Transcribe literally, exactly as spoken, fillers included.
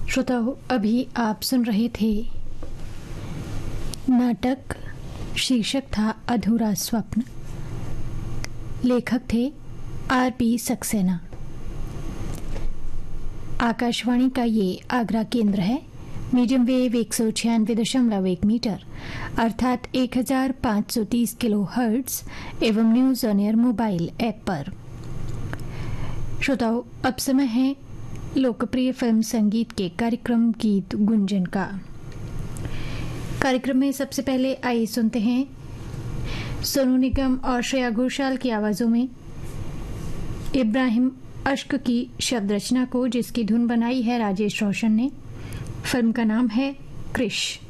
श्रोताओं, अभी आप सुन रहे थे नाटक, शीर्षक था अधूरा स्वप्न। लेखक थे आर पी सक्सेना। आकाशवाणी का ये आगरा केंद्र है। मीडियम वेव एक सौ छियानवे दशमलव एक मीटर अर्थात एक हजार पाँच सौ तीस किलो हर्ट्ज एवं news on air mobile app पर। श्रोताओं, अब समय है लोकप्रिय फिल्म संगीत के कार्यक्रम गीत गुंजन का। कार्यक्रम में सबसे पहले आइए सुनते हैं सोनू निगम और श्रेया घोषाल की आवाजों में इब्राहिम अश्क की शब्द रचना को, जिसकी धुन बनाई है राजेश रोशन ने। फिल्म का नाम है क्रिश।